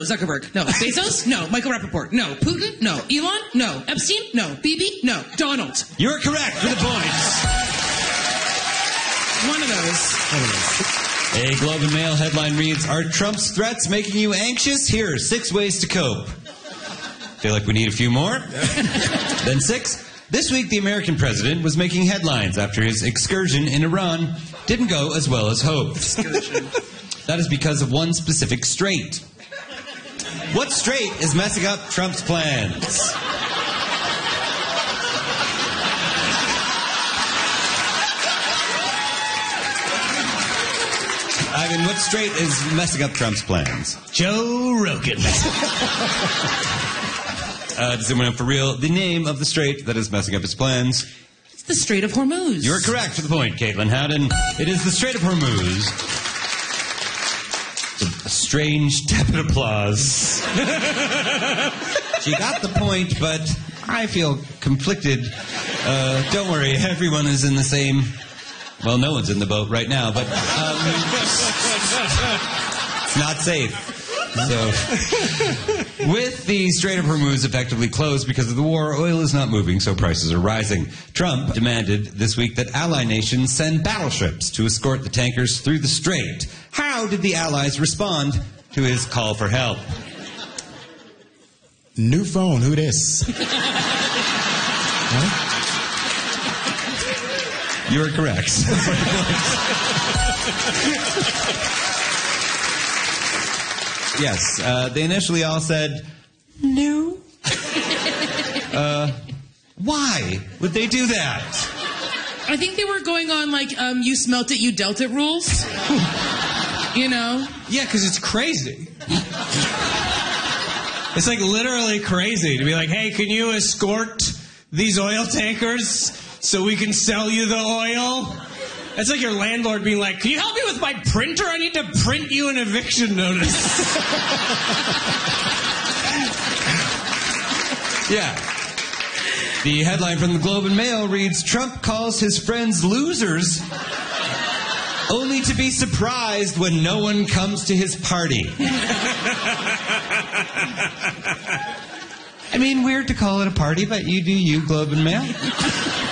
Zuckerberg. No. Bezos? No. Michael Rappaport? No. Putin? No. Elon? No. Epstein? No. Bibi? No. Donald? You're correct for the points. One of those. A Globe and Mail headline reads, "Are Trump's threats making you anxious? Here are 6 ways to cope." Feel like we need a few more? Then 6. This week, the American president was making headlines after his excursion in Iran didn't go as well as hoped. That is because of one specific strait. What strait is messing up Trump's plans? Ivan, what strait is messing up Trump's plans? Joe Rogan. Does anyone know for real the name of the strait that is messing up his plans? It's the Strait of Hormuz. You're correct for the point, Caitlin Howden. It is the Strait of Hormuz. A strange tepid applause. She got the point, but I feel conflicted. Don't worry, everyone is in the same... Well, no one's in the boat right now, but it's not safe. So, with the Strait of Hormuz effectively closed because of the war, oil is not moving, so prices are rising. Trump demanded this week that ally nations send battleships to escort the tankers through the strait. How did the allies respond to his call for help? New phone, who this? Huh? You are correct. Yes, they initially all said, no. Why would they do that? I think they were going on like, you smelt it, you dealt it rules. You know? Yeah, because it's crazy. It's like literally crazy to be like, hey, can you escort these oil tankers so we can sell you the oil? It's like your landlord being like, can you help me with my printer? I need to print you an eviction notice. Yeah. The headline from the Globe and Mail reads, "Trump calls his friends losers only to be surprised when no one comes to his party." I mean, weird to call it a party, but you do you, Globe and Mail.